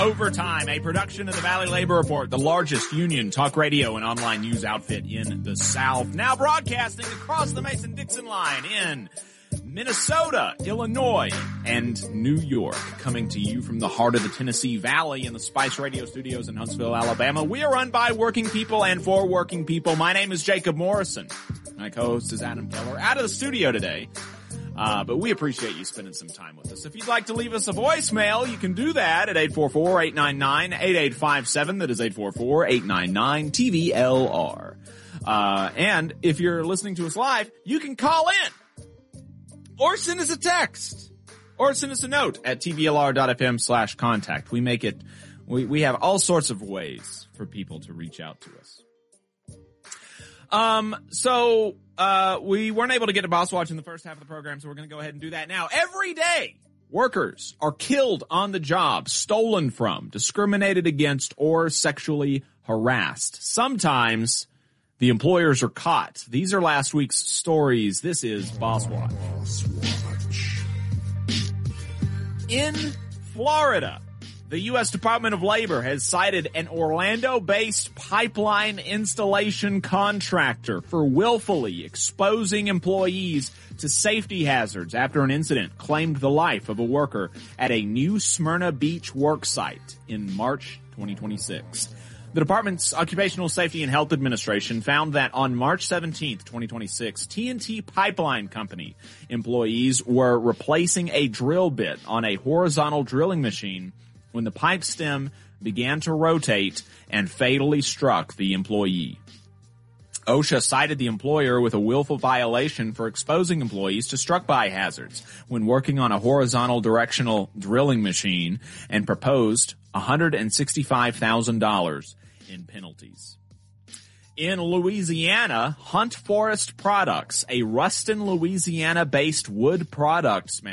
Overtime, a production of the Valley Labor Report, the largest union talk radio and online news outfit in the South. Now broadcasting across the Mason-Dixon line in Minnesota, Illinois, and New York. Coming to you from the heart of the Tennessee Valley in the Spice Radio Studios in Huntsville, Alabama. We are run by working people and for working people. My name is Jacob Morrison. My co-host is Adam Keller. Out of the studio today. But we appreciate you spending some time with us. If you'd like to leave us a voicemail, you can do that at 844-899-8857. That is 844-899-TVLR. And if you're listening to us live, you can call in or send us a text or send us a note at tvlr.fm/contact. We have all sorts of ways for people to reach out to us. We weren't able to get to Boss Watch in the first half of the program, so we're going to go ahead and do that now. Every day, workers are killed on the job, stolen from, discriminated against, or sexually harassed. Sometimes the employers are caught. These are last week's stories. This is Boss Watch. In Florida, the U.S. Department of Labor has cited an Orlando-based pipeline installation contractor for willfully exposing employees to safety hazards after an incident claimed the life of a worker at a New Smyrna Beach work site in March 2026. The department's Occupational Safety and Health Administration found that on March 17th, 2026, TNT Pipeline Company employees were replacing a drill bit on a horizontal drilling machine when the pipe stem began to rotate and fatally struck the employee. OSHA cited the employer with a willful violation for exposing employees to struck-by hazards when working on a horizontal directional drilling machine and proposed $165,000 in penalties. In Louisiana, Hunt Forest Products, a Ruston, Louisiana-based wood products